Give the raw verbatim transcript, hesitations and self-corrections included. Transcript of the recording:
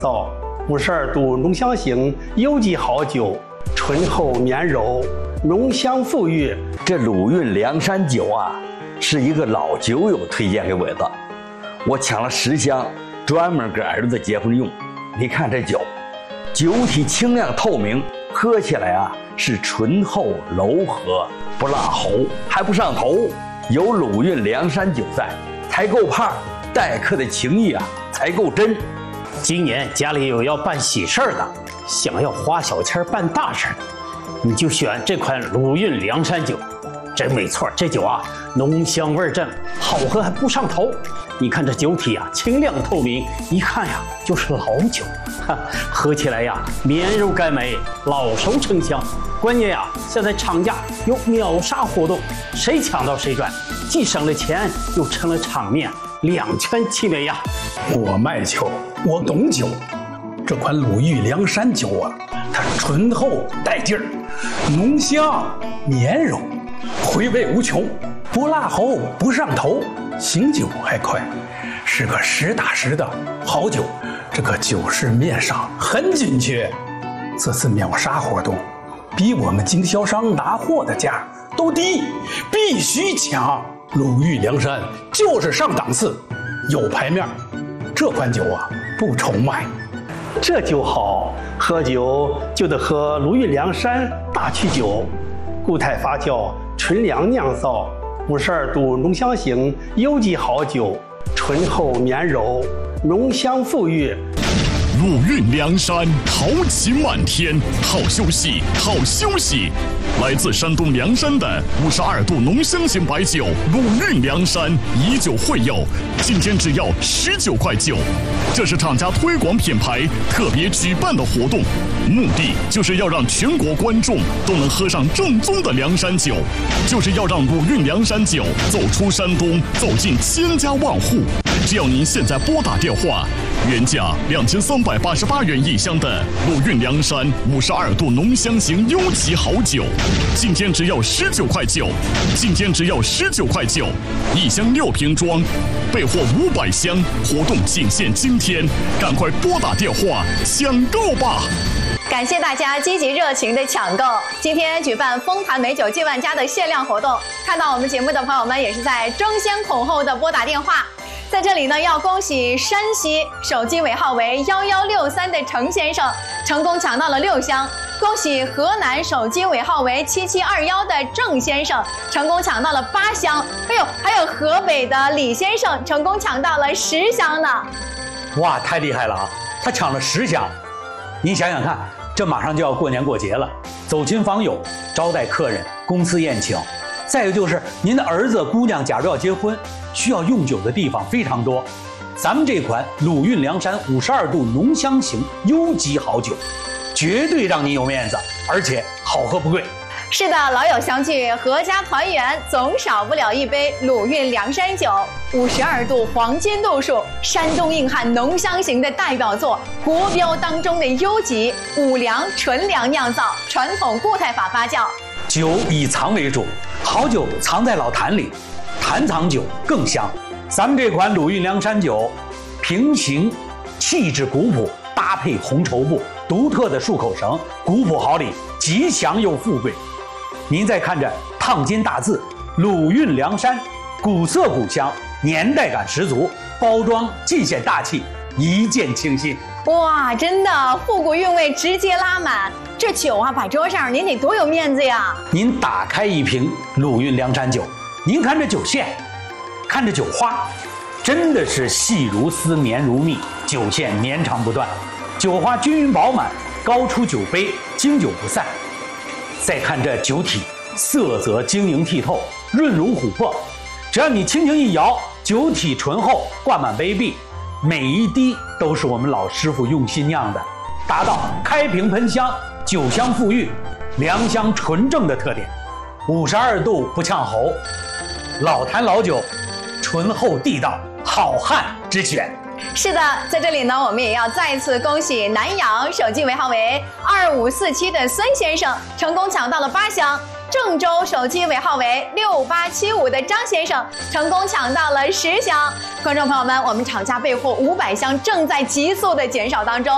造五十二度浓香型有机好酒，醇厚绵柔，浓香馥郁。 这鲁韵凉山酒啊，是一个老酒友推荐给我的，我抢了十箱，专门给儿子结婚用。你看这酒，酒体清亮透明，喝起来啊是醇厚柔和，不辣喉，还不上头。有鲁韵凉山酒在，才够胖，待客的情谊啊才够真。 今年家里有要办喜事儿的，想要花小钱办大事，你就选这款鲁韵凉山酒。真没错，这酒啊浓香味正，好喝还不上头。你看这酒体啊清亮透明，一看呀就是老酒，哈，喝起来呀绵柔甘美，老熟成香。关键呀，现在厂家有秒杀活动，谁抢到谁赚，既省了钱，又成了场面，两全其美呀。 我卖酒，我懂酒。这款鲁豫凉山酒啊，它醇厚带劲儿，浓香绵柔，回味无穷，不辣喉，不上头，醒酒还快，是个实打实的好酒。这个酒市面上很紧缺，这次秒杀活动比我们经销商拿货的价都低，必须抢。鲁豫凉山就是上档次，有牌面。这款酒啊不愁卖。 这酒好，喝酒就得喝鲁豫凉山大曲酒，固态发酵，纯粮酿造，五十二度浓香型有机好酒，醇厚绵柔，浓香馥郁。 鲁韵凉山，豪情满天，好休息，好休息。来自山东凉山的五十二度浓香型白酒鲁韵凉山，以酒会友，今天只要十九块九。这是厂家推广品牌特别举办的活动，目的就是要让全国观众都能喝上正宗的凉山酒，就是要让鲁韵凉山酒走出山东，走进千家万户。只要您现在拨打电话，原价两千三百八十八元一箱的鲁韵凉山五十二度浓香型优级好酒，今天只要十九块九，今天只要十九块九，一箱六瓶装，备货五百箱，活动仅限今天，赶快拨打电话抢购吧！ 感谢大家积极热情的抢购。今天举办丰坛美酒进万家的限量活动，看到我们节目的朋友们也是在争先恐后的拨打电话。在这里呢，要恭喜山西手机尾号为幺幺六三的程先生成功抢到了六箱，恭喜河南手机尾号为七七二幺的郑先生成功抢到了八箱，哎呦，还有河北的李先生成功抢到了十箱呢。 哇，太厉害了啊！他抢了十箱，您想想看，这马上就要过年过节了，走亲访友，招待客人，公司宴请，再有就是您的儿子姑娘假如要结婚，需要用酒的地方非常多。咱们这款鲁韵凉山五十二度浓香型优级好酒，绝对让您有面子，而且好喝不贵。 是的，老友相聚，阖家团圆，总少不了一杯鲁韵凉山酒。五十二度黄金度数，山东硬汉浓香型的代表作，国标当中的优级，五粮纯粮酿造，传统固态法发酵。 酒以藏为主，好酒藏在老坛里，坛藏酒更香。咱们这款鲁韵凉山酒，平形气质古朴，搭配红绸布，独特的漱口绳，古朴好礼，吉祥又富贵。您再看着烫金大字鲁韵凉山，古色古香，年代感十足，包装尽显大气，一见倾心。 哇，真的复古韵味直接拉满，这酒啊摆桌上您得多有面子呀。 您打开一瓶鲁韵凉山酒，您看这酒线，看这酒花，真的是细如丝绵如蜜，酒线绵长不断，酒花均匀饱满，高出酒杯，经久不散。再看这酒体，色泽晶莹剔透，润如琥珀，只要你轻轻一摇，酒体醇厚，灌满杯壁，每一滴都是我们老师傅用心酿的，达到开瓶喷香，酒香馥郁，凉香纯正的特点。五十二度不呛喉，老坛老酒，醇厚地道，好汉之选。 是的，在这里呢，我们也要再次恭喜南阳手机尾号为二五四七的孙先生成功抢到了八箱，郑州手机尾号为六八七五的张先生成功抢到了十箱。观众朋友们，我们厂家备货五百箱，正在急速的减少当中。